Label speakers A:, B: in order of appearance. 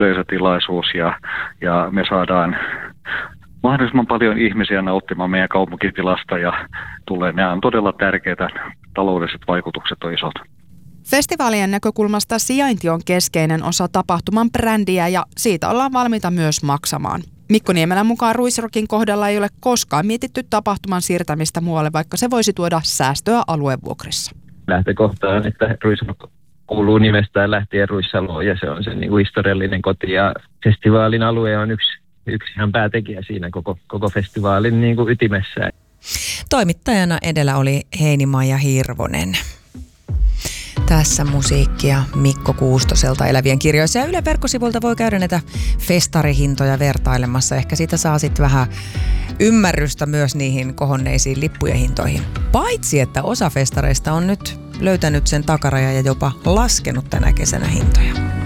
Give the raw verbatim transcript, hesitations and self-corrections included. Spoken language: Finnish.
A: yleisötilaisuus ja, ja me saadaan mahdollisimman paljon ihmisiä nauttimaan meidän kaupunkitilasta ja tulee. Nämä on todella tärkeitä, taloudelliset vaikutukset on isot.
B: Festivaalien näkökulmasta sijainti on keskeinen osa tapahtuman brändiä ja siitä ollaan valmiita myös maksamaan. Mikko Niemelän mukaan Ruisrockin kohdalla ei ole koskaan mietitty tapahtuman siirtämistä muualle, vaikka se voisi tuoda säästöä aluevuokrissa.
C: Lähtökohta on, että Ruisrock kuuluu nimestään lähtien Ruissaloon ja se on se niin kuin historiallinen koti ja festivaalin alue on yksi, yksi ihan päätekijä siinä koko, koko festivaalin niin kuin ytimessä.
D: Toimittajana edellä oli Heini-Maija Hirvonen. Tässä musiikkia Mikko Kuustoselta Elävien kirjoissa. Ja Ylen verkkosivuilta voi käydä näitä festarihintoja vertailemassa. Ehkä siitä saa sitten vähän ymmärrystä myös niihin kohonneisiin lippujen hintoihin. Paitsi, että osa festareista on nyt löytänyt sen takarajan ja jopa laskenut tänä kesänä hintoja.